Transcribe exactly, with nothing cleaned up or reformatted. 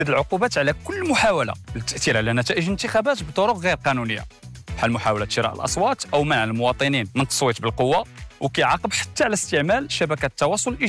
العقوبات على كل محاولة للتأثير على نتائج الانتخابات بطرق غير قانونية، بحال محاولة شراء الأصوات أو منع المواطنين من التصويت بالقوة، وكيعاقب حتى على استعمال شبكة التواصل